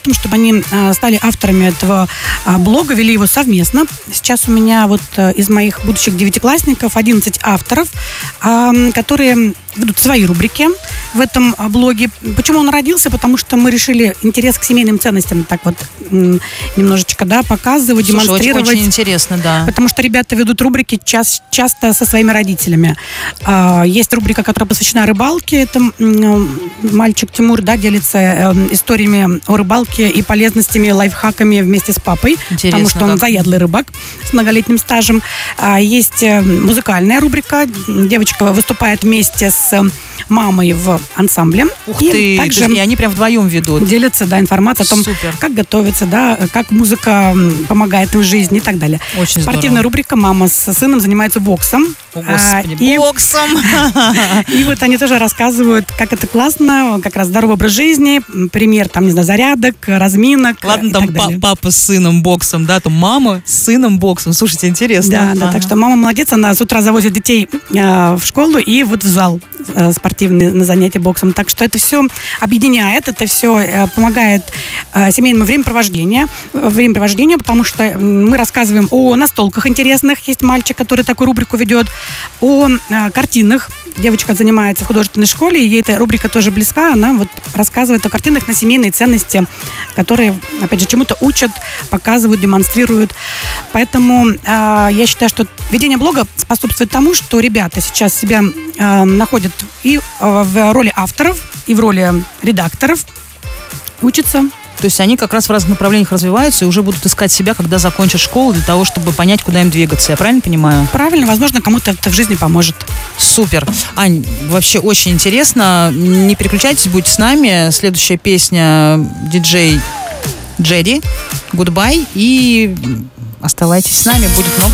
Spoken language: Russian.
чтобы они стали авторами этого блога, вели его совместно. Сейчас у меня вот из моих будущих 9-классников 11 авторов, которые ведут свои рубрики в этом блоге. Почему он родился? Потому что мы решили интерес к семейным ценностям так вот немножечко, показывать, демонстрировать. Очень интересно, да. Потому что ребята ведут рубрики часто со своими родителями. Есть рубрика, которая посвящена рыбалке. Это мальчик Тимур, делится историями о рыбалке и полезностями, лайфхаками вместе с папой. Интересно, потому что он заядлый рыбак с многолетним стажем. Есть музыкальная рубрика. Девочка выступает вместе с мамой в ансамбле. Ух ты! Также и они прям вдвоем ведут. Делятся, информацией о том, Супер. как готовиться, как музыка помогает им в жизни и так далее. Очень Спортивная здорово. рубрика «Мама с сыном» занимается боксом. О, Господи, боксом! И вот они тоже рассказывают, как это классно, как раз здоровый образ жизни, пример, зарядок, разминок. Ладно, и там так далее. папа с сыном боксом, то мама с сыном боксом. Слушайте, интересно. Да, так что мама молодец, она с утра завозит детей в школу и вот в зал спортивный на занятия боксом. Так что это все объединяет, это все помогает семейному времяпровождению, потому что мы рассказываем о настолках интересных. Есть мальчик, который такую рубрику ведет, о картинах. Девочка занимается в художественной школе, и ей эта рубрика тоже близка. Она вот рассказывает о картинах на семейные ценности, которые, опять же, чему-то учат, показывают, демонстрируют. Поэтому я считаю, что ведение блога способствует тому, что ребята сейчас себя находят и в роли авторов, и в роли редакторов, учатся. То есть они как раз в разных направлениях развиваются и уже будут искать себя, когда закончат школу, для того, чтобы понять, куда им двигаться. Я правильно понимаю? Правильно, возможно, кому-то это в жизни поможет. Супер. Ань, вообще очень интересно. Не переключайтесь, будьте с нами. Следующая песня диджей Джеди. Goodbye. И оставайтесь с нами. Будет много